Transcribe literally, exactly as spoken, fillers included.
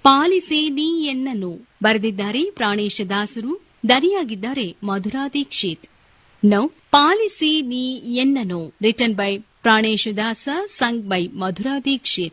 Policy ನೀ ಎನ್ನನು ಬರೆದಿದ್ದಾರೆ ಪ್ರಾಣೇಶ ದಾಸರು, ದನಿಯಾಗಿದ್ದಾರೆ ಮಧುರಾ ದೀಕ್ಷಿತ್. ನೌ ಪಾಲಿಸಿ ನೀ ಎನ್ನನು ರಿಟನ್ ಬೈ ಪ್ರಾಣೇಶ ದಾಸ, ಸಂಗ್ ಬೈ ಮಧುರಾ ದೀಕ್ಷಿತ್.